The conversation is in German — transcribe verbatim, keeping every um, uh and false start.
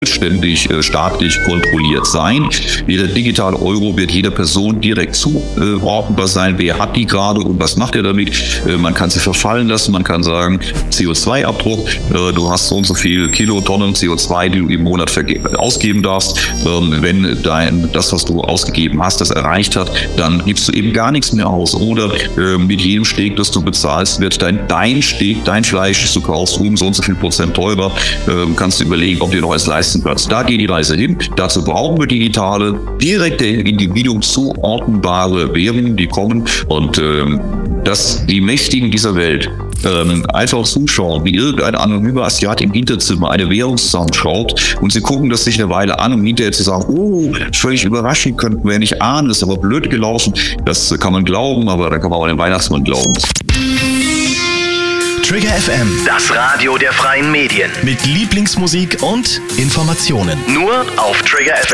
ständig äh, staatlich kontrolliert sein. Jeder digitale Euro wird jeder Person direkt zuordnbar sein. Wer hat die gerade und was macht er damit? Äh, man kann sie verfallen lassen. Man kann sagen, C O zwei Abdruck. Äh, du hast so und so viel Kilotonnen C O zwei, die du im Monat verge- ausgeben darfst. Ähm, wenn dein, das, was du ausgegeben hast, das erreicht hat, dann gibst du eben gar nichts mehr aus. Oder äh, mit jedem Steak, das du bezahlst, wird dein, dein Steak, dein Fleisch, das du kaufst, um so und so viel Prozent teurer. Äh, kannst du überlegen, ob dir noch eins leisten kannst. Da geht die Reise hin. Dazu brauchen wir digitale, direkt dem Individuum zuordnbare Währungen, die kommen. Und ähm, dass die Mächtigen dieser Welt ähm, einfach zuschauen, wie irgendein anonymer Asiat im Hinterzimmer eine Währung zusammenschraubt und sie gucken das sich eine Weile an, um hinterher zu sagen, oh, völlig überraschend, könnten wir nicht ahnen, das ist aber blöd gelaufen. Das kann man glauben, aber da kann man auch den Weihnachtsmann glauben. Trigger F M, das Radio der freien Medien. Mit Lieblingsmusik und Informationen. Nur auf Trigger F M.